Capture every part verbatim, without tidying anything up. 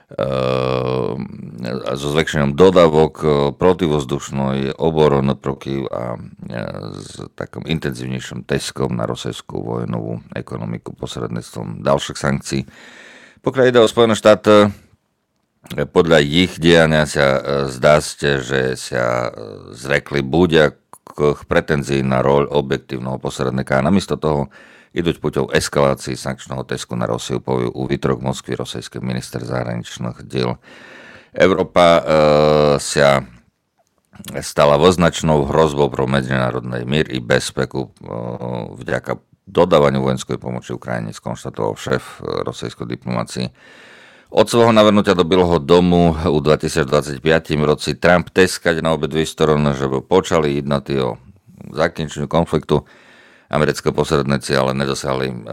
so zväčšením dodávok protivzdušnej obrany protiv a s takým intenzívnejším testom na rosijskú vojnovú ekonomiku posredníctvom ďalších sankcií. Pokiaľ ide o Spojené štáty, podľa ich diania sa zdá ste, že sa zrekli buď k pretenzii na roľ objektívneho posredníka a namiesto toho idúť puťou eskalácii sankčného tesku na Rosiu, povie u výtrok Moskvy rosijský minister zahraničných diel. Európa e, sa stala voznačnou hrozbou pro medzinárodný mír i bezpeku e, vďaka dodávaniu vojenskej pomoci Ukrajine, skonštatoval šéf rosijskej diplomácie. Od svojho navrhnutia do Bieleho domu u dvetisícdvadsaťpäť roci Trump teskať na obidve strany, že by počali jednať o zakončeniu konfliktu. Americké posredníci ale nedosiahli e,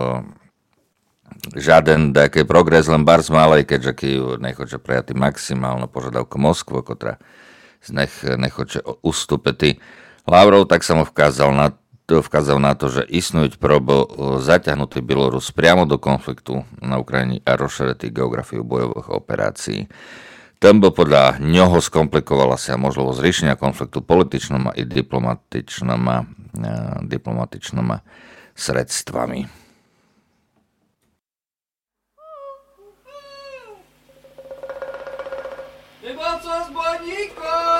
žiaden taký progres, len bar malej, keďže Kyjev nechoče prijatý maximálnu požiadavku Moskvu, ktorá nech, nechoče ustúpiť. Lavrov tak sa mu vkázal na, vkázal na to, že istnúť probo zaťahnutý Bielorus priamo do konfliktu na Ukrajine a rozšíriť geografiu bojových operácií. Tembo podľa ňoho skomplikovala sa možnosť riešenia konfliktu političnými i diplomatičnými, diplomatičnými sredstvami. Nebol som zbojníkom!